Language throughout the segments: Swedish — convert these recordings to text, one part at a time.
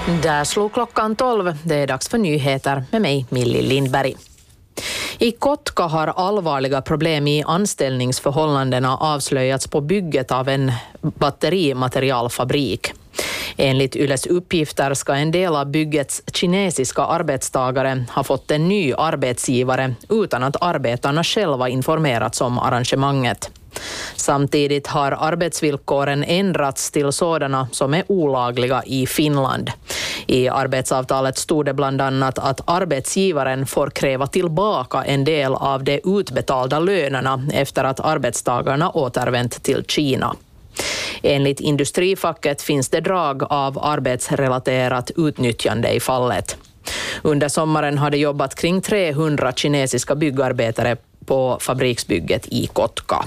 Där slog klockan 12. Det är dags för nyheter med mig, Millie Lindberg. I Kotka har allvarliga problem i anställningsförhållandena avslöjats på bygget av en batterimaterialfabrik. Enligt Yles uppgifter ska en del av byggets kinesiska arbetstagare ha fått en ny arbetsgivare utan att arbetarna själva informerats om arrangemanget. Samtidigt har arbetsvillkoren ändrats till sådana som är olagliga i Finland. I arbetsavtalet stod det bland annat att arbetsgivaren får kräva tillbaka en del av de utbetalda lönerna efter att arbetstagarna återvänt till Kina. Enligt industrifacket finns det drag av arbetsrelaterat utnyttjande i fallet. Under sommaren har det jobbat kring 300 kinesiska byggarbetare på fabriksbygget i Kotka.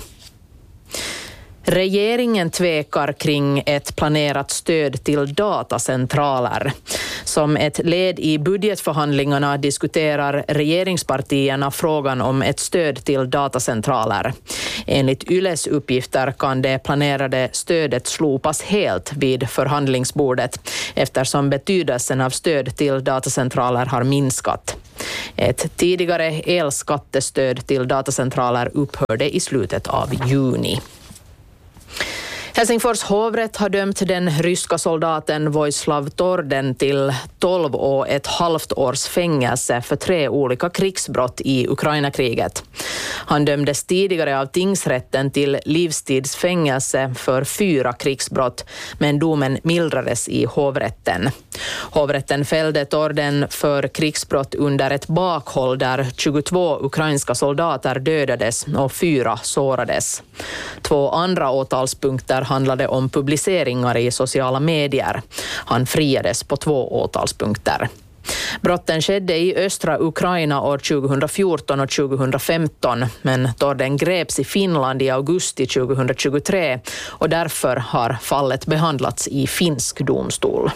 Regeringen tvekar kring ett planerat stöd till datacentraler. Som ett led i budgetförhandlingarna diskuterar regeringspartierna frågan om ett stöd till datacentraler. Enligt Yles uppgifter kan det planerade stödet slopas helt vid förhandlingsbordet eftersom betydelsen av stöd till datacentraler har minskat. Ett tidigare elskattestöd till datacentraler upphörde i slutet av juni. Helsingfors hovrätt har dömt den ryska soldaten Vojislav Torden till 12,5 års fängelse för 3 olika krigsbrott i Ukraina-kriget. Han dömdes tidigare av tingsrätten till livstidsfängelse för 4 krigsbrott, men domen mildrades i hovrätten. Hovrätten fällde Torden för krigsbrott under ett bakhåll där 22 ukrainska soldater dödades och 4 sårades. 2 andra åtalspunkter handlade om publiceringar i sociala medier. Han friades på 2 åtalspunkter. Brotten skedde i östra Ukraina år 2014 och 2015, men Torden greps i Finland i augusti 2023 och därför har fallet behandlats i finsk domstol.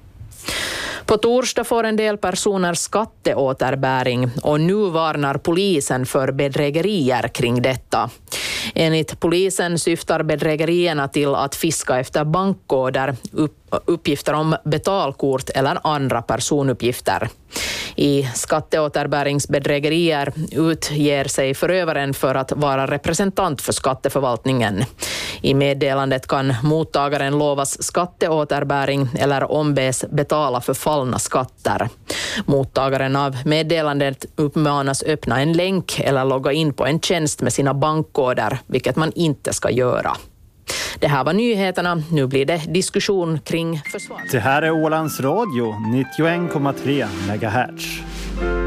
På torsdag får en del personer skatteåterbäring och nu varnar polisen för bedrägerier kring detta. Enligt polisen syftar bedrägerierna till att fiska efter bankkoder, uppgifter om betalkort eller andra personuppgifter. I skatteåterbäringsbedrägerier utger sig förövaren för att vara representant för skatteförvaltningen. I meddelandet kan mottagaren lovas skatteåterbäring eller ombes betala förfallna skatter. Mottagaren av meddelandet uppmanas öppna en länk eller logga in på en tjänst med sina bankkoder, vilket man inte ska göra. Det här var nyheterna. Nu blir det diskussion kring försvar. Det här är Ålands Radio 91,3 MHz.